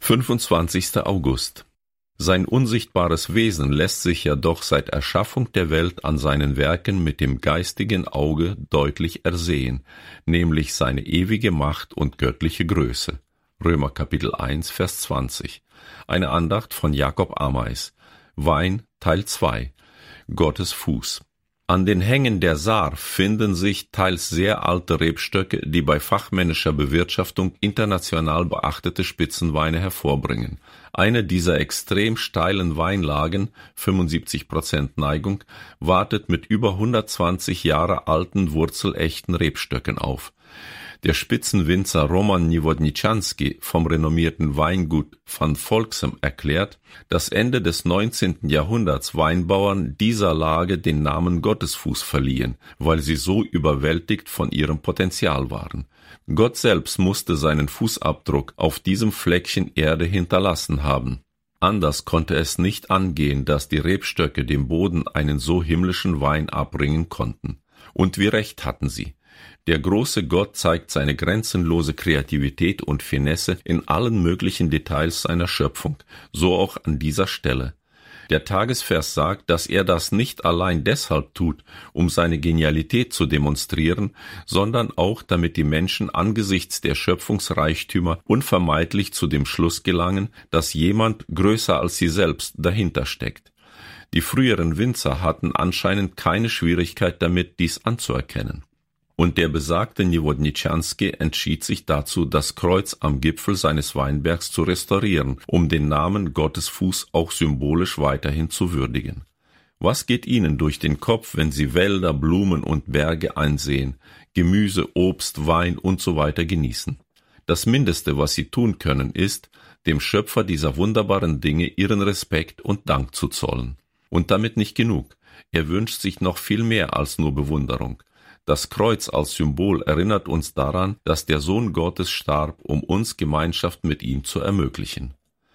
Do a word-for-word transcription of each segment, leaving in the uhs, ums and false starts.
fünfundzwanzigster August. Sein unsichtbares Wesen lässt sich ja doch seit Erschaffung der Welt an seinen Werken mit dem geistigen Auge deutlich ersehen, nämlich seine ewige Macht und göttliche Größe. Römer Kapitel eins, Vers zwanzig. Eine Andacht von Jakob Ameis. Wein, Teil zwei. Gottes Fuß. An den Hängen der Saar finden sich teils sehr alte Rebstöcke, die bei fachmännischer Bewirtschaftung international beachtete Spitzenweine hervorbringen. Eine dieser extrem steilen Weinlagen, fünfundsiebzig Prozent Neigung, wartet mit über hundertzwanzig Jahre alten wurzelechten Rebstöcken auf. Der Spitzenwinzer Roman Niewodniczanski vom renommierten Weingut van Volksem erklärt, dass Ende des neunzehnten Jahrhunderts Weinbauern dieser Lage den Namen Gottesfuß verliehen, weil sie so überwältigt von ihrem Potenzial waren. Gott selbst musste seinen Fußabdruck auf diesem Fleckchen Erde hinterlassen haben. Anders konnte es nicht angehen, dass die Rebstöcke dem Boden einen so himmlischen Wein abbringen konnten. Und wie recht hatten sie. Der große Gott zeigt seine grenzenlose Kreativität und Finesse in allen möglichen Details seiner Schöpfung, so auch an dieser Stelle. Der Tagesvers sagt, dass er das nicht allein deshalb tut, um seine Genialität zu demonstrieren, sondern auch, damit die Menschen angesichts der Schöpfungsreichtümer unvermeidlich zu dem Schluss gelangen, dass jemand größer als sie selbst dahinter steckt. Die früheren Winzer hatten anscheinend keine Schwierigkeit damit, dies anzuerkennen. Und der besagte Niewodniczanski entschied sich dazu, das Kreuz am Gipfel seines Weinbergs zu restaurieren, um den Namen Gottes Fuß auch symbolisch weiterhin zu würdigen. Was geht Ihnen durch den Kopf, wenn Sie Wälder, Blumen und Berge einsehen, Gemüse, Obst, Wein und so weiter genießen? Das Mindeste, was Sie tun können, ist, dem Schöpfer dieser wunderbaren Dinge Ihren Respekt und Dank zu zollen. Und damit nicht genug. Er wünscht sich noch viel mehr als nur Bewunderung. Das Kreuz als Symbol erinnert uns daran, dass der Sohn Gottes starb, um uns Gemeinschaft mit ihm zu ermöglichen.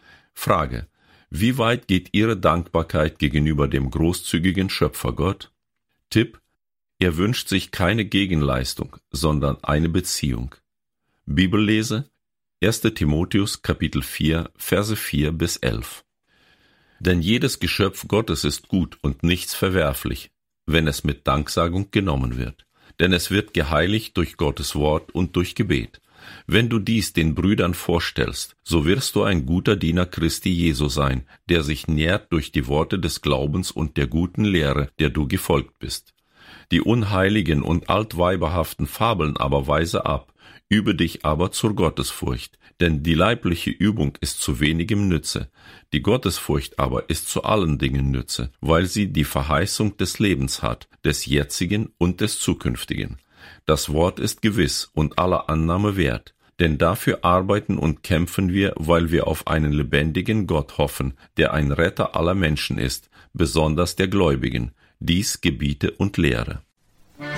Frage: Wie weit geht Ihre Dankbarkeit gegenüber dem großzügigen Schöpfergott? Tipp: Er wünscht sich keine Gegenleistung, sondern eine Beziehung. Bibellese: erster Timotheus Kapitel vier, Verse vier bis elf. Denn jedes Geschöpf Gottes ist gut und nichts verwerflich, wenn es mit Danksagung genommen wird. Denn es wird geheiligt durch Gottes Wort und durch Gebet. Wenn du dies den Brüdern vorstellst, so wirst du ein guter Diener Christi Jesu sein, der sich nährt durch die Worte des Glaubens und der guten Lehre, der du gefolgt bist. Die unheiligen und altweiberhaften Fabeln aber weise ab, übe dich aber zur Gottesfurcht, denn die leibliche Übung ist zu wenigem Nütze, die Gottesfurcht aber ist zu allen Dingen Nütze, weil sie die Verheißung des Lebens hat, des jetzigen und des zukünftigen. Das Wort ist gewiss und aller Annahme wert, denn dafür arbeiten und kämpfen wir, weil wir auf einen lebendigen Gott hoffen, der ein Retter aller Menschen ist, besonders der Gläubigen. Dies gebiete und lehre.